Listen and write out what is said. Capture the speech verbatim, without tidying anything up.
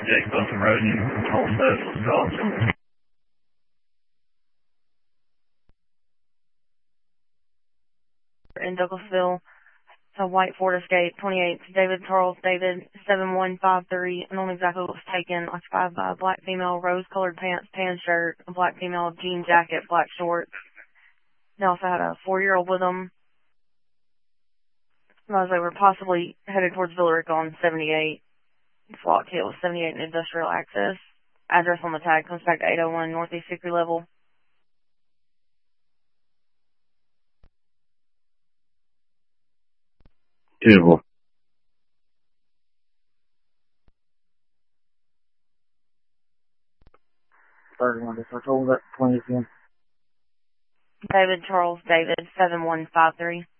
Jake Bunsen Road and told him this was Johnson. In Douglasville, a white Ford Escape, twenty-eight, David Charles David, seven one five three, known exactly what was taken, occupied by a black female, rose-colored pants, tan shirt, a black female, jean jacket, black shorts. They also had a four-year-old with them. As they were possibly headed towards Villarica on seventy-eight. SWAT kit was seventy-eight in Industrial Access. Address on the tag comes back to eight oh one Northeast Hickory Level. Beautiful. thirty-one, just told that twenty again. David Charles David, seven one five three.